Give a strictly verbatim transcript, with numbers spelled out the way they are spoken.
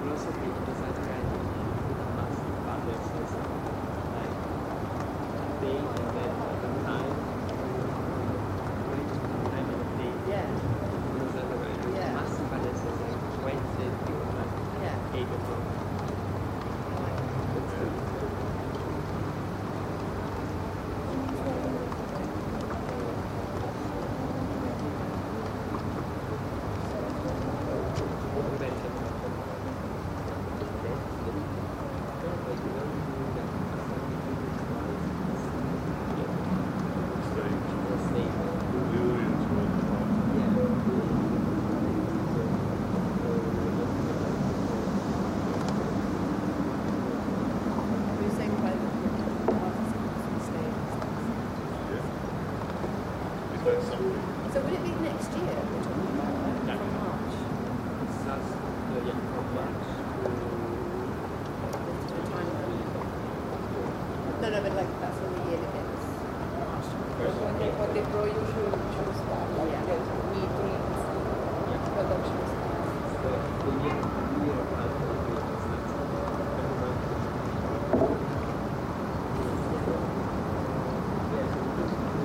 philosophy in the psychology with a massive father system. Like day and then the time, time and the day. Yeah. In the psychology, Yeah. massive father system. Wednesday till like Yeah. eight o'clock. That's good. We're saying by the participants Is that something? So will it be next year we're talking about, right? Yeah. From March? Starts the yeah, from March To the time of No, no, but like that's when the year begins. to first When they, when they grow, you should choose that.